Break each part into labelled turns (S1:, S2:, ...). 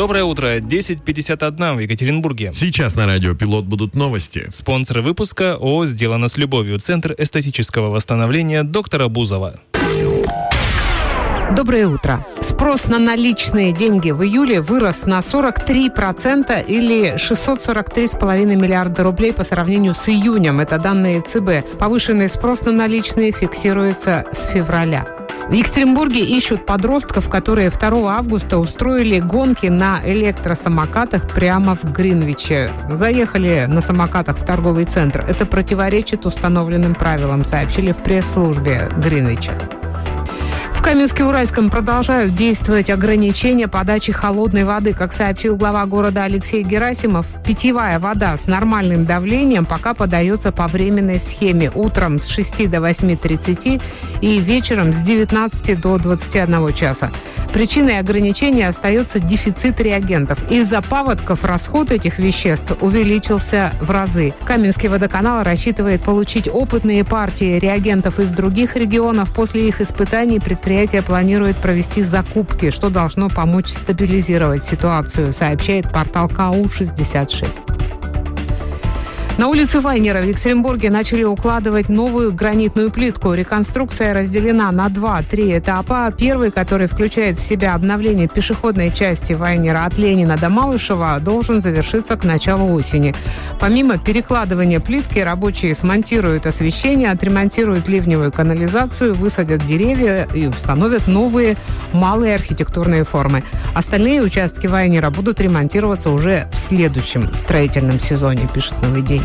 S1: Доброе утро, 10:51 в Екатеринбурге.
S2: Сейчас на радио «Пилот» будут новости.
S1: Спонсор выпуска ООО «Сделано с любовью», Центр эстетического восстановления доктора Бузова.
S3: Доброе утро. Спрос на наличные деньги в июле вырос на 43% или 643,5 миллиарда рублей по сравнению с июнем. Это данные ЦБ. Повышенный спрос на наличные фиксируется с февраля. В Екатеринбурге ищут подростков, которые 2 августа устроили гонки на электросамокатах прямо в Гринвиче. Заехали на самокатах в торговый центр. Это противоречит установленным правилам, сообщили в пресс-службе Гринвича. В Каменске-Уральском продолжают действовать ограничения подачи холодной воды. Как сообщил глава города Алексей Герасимов, питьевая вода с нормальным давлением пока подается по временной схеме. Утром с 6 до 8:30 и вечером с 19 до 21 часа. Причиной ограничения остается дефицит реагентов. Из-за паводков расход этих веществ увеличился в разы. Каменский водоканал рассчитывает получить опытные партии реагентов из других регионов. После их испытаний предприятие планирует провести закупки, что должно помочь стабилизировать ситуацию, сообщает портал КАУ-66. На улице Вайнера в Екатеринбурге начали укладывать новую гранитную плитку. Реконструкция разделена на 2-3 этапа. Первый, который включает в себя обновление пешеходной части Вайнера от Ленина до Малышева, должен завершиться к началу осени. Помимо перекладывания плитки, рабочие смонтируют освещение, отремонтируют ливневую канализацию, высадят деревья и установят новые малые архитектурные формы. Остальные участки Вайнера будут ремонтироваться уже в следующем строительном сезоне, пишет «Новый день».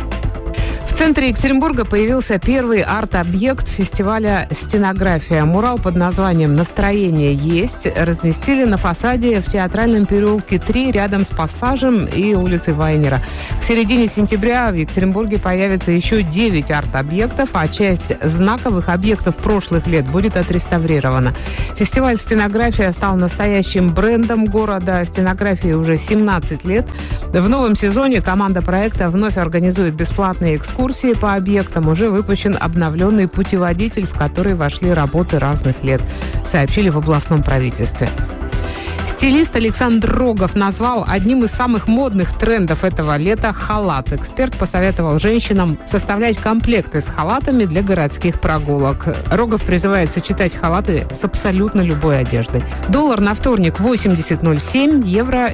S3: В центре Екатеринбурга появился первый арт-объект фестиваля «Стенография». Мурал под названием «Настроение есть» разместили на фасаде в Театральном переулке 3 рядом с Пассажем и улицей Вайнера. К середине сентября в Екатеринбурге появится еще 9 арт-объектов, а часть знаковых объектов прошлых лет будет отреставрирована. Фестиваль «Стенография» стал настоящим брендом города. Стенографии уже 17 лет. В новом сезоне команда проекта вновь организует бесплатные экскурсии по объектам. Уже выпущен обновленный путеводитель, в который вошли работы разных лет, сообщили в областном правительстве. Стилист Александр Рогов назвал одним из самых модных трендов этого лета халат. Эксперт посоветовал женщинам составлять комплекты с халатами для городских прогулок. Рогов призывает сочетать халаты с абсолютно любой одеждой. Доллар на вторник 80.07, евро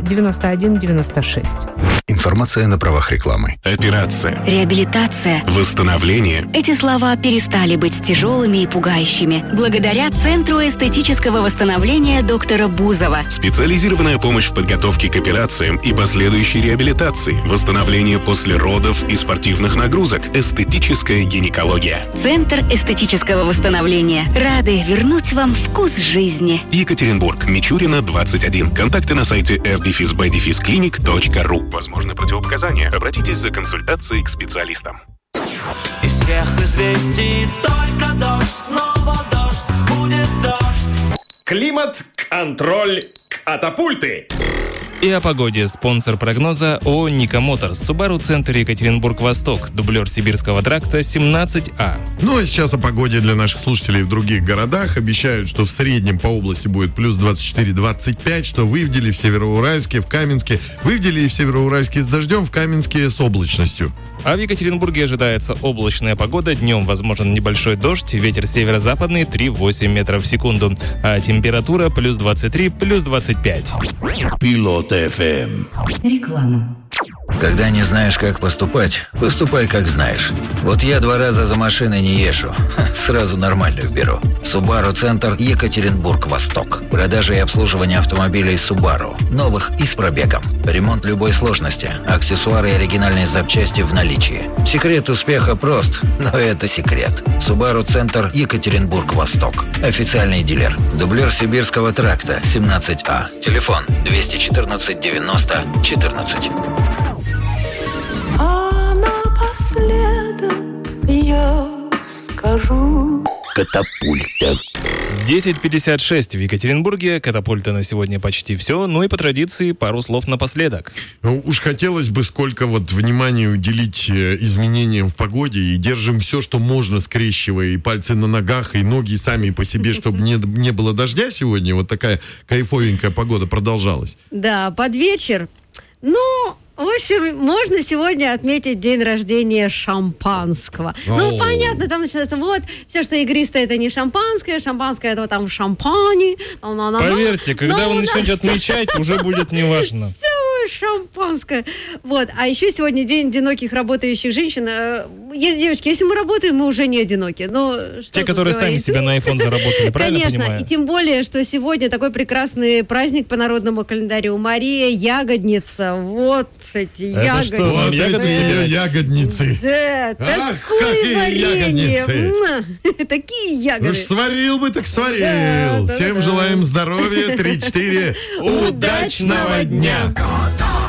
S3: 91.96.
S4: Информация на правах рекламы.
S5: Операция.
S6: Реабилитация.
S5: Восстановление.
S6: Эти слова перестали быть тяжелыми и пугающими благодаря Центру эстетического восстановления доктора Бузова.
S5: Специализированная помощь в подготовке к операциям и последующей реабилитации. Восстановление после родов и спортивных нагрузок. Эстетическая гинекология.
S6: Центр эстетического восстановления. Рады вернуть вам вкус жизни.
S5: Екатеринбург. Мичурина, 21. Контакты на сайте r-b-clinic.ru. Возможны противопоказания. Обратитесь за консультацией к специалистам.
S7: Из всех известий только дождь, снова дождь, будет дождь.
S8: Климат-контроль катапульты.
S1: И о погоде. Спонсор прогноза ООО «Ника Моторс». Subaru Центр Екатеринбург-Восток. Дублер Сибирского тракта 17А.
S2: Ну а сейчас о погоде для наших слушателей в других городах. Обещают, что в среднем по области будет плюс 24-25, что в Ивделе, в Североуральске, в Каменске. В Ивделе и в Североуральске с дождем, в Каменске с облачностью.
S1: А в Екатеринбурге ожидается облачная погода. Днем возможен небольшой дождь. Ветер северо-западный 3,8 метров в секунду. А температура плюс 23, плюс 25.
S8: Пилот ФМ.
S6: Реклама.
S4: Когда не знаешь, как поступать, поступай, как знаешь. Вот я 2 раза за машиной не езжу. Сразу нормальную беру. Subaru Центр Екатеринбург-Восток. Продажа и обслуживание автомобилей Subaru. Новых и с пробегом. Ремонт любой сложности. Аксессуары и оригинальные запчасти в наличии. Секрет успеха прост, но это секрет. Subaru Центр Екатеринбург-Восток. Официальный дилер. Дублер Сибирского тракта 17А. Телефон 214 90 14.
S7: А напоследок я скажу:
S8: Катапульта.
S1: 10:56 в Екатеринбурге. Катапульта на сегодня почти все. Ну и по традиции пару слов напоследок.
S2: Ну, уж хотелось бы сколько вот внимания уделить изменениям в погоде, и держим все, что можно, скрещивая и пальцы на ногах, и ноги сами по себе, чтобы не было дождя сегодня. Вот такая кайфовенькая погода продолжалась.
S9: Да, под вечер. Ну, в общем, можно сегодня отметить день рождения шампанского. Ну, понятно, там начинается вот, все, что игристое, это не шампанское, шампанское, это вот там шампане.
S1: Поверьте, когда вы начнете отмечать, уже будет неважно.
S9: Шампанское. Вот. А еще сегодня день одиноких работающих женщин. Девочки, если мы работаем, мы уже не одиноки. Но
S1: те, которые сами себя на iPhone заработали, правильно
S9: Конечно.
S1: понимаю?
S9: И тем более, что сегодня такой прекрасный праздник по народному календарю. Мария Ягодница. Вот эти ягодницы.
S1: Что,
S2: вот эти ягодницы.
S9: Да, такое варенье. Такие ягоды.
S2: Ну ж сварил бы, так сварил.
S9: Да,
S2: Всем желаем здоровья. 3-4.
S1: Удачного дня!